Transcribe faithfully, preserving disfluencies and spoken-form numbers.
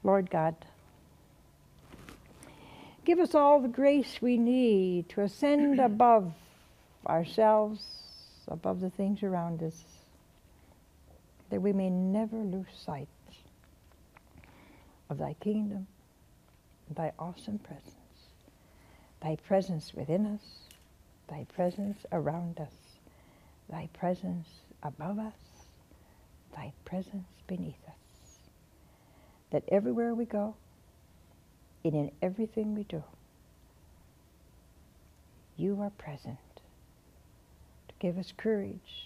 Lord God, give us all the grace we need to ascend above ourselves, above the things around us, that we may never lose sight of thy kingdom, thy awesome presence, thy presence within us, thy presence around us, thy presence above us, thy presence beneath us. That everywhere we go, and in everything we do, you are present to give us courage,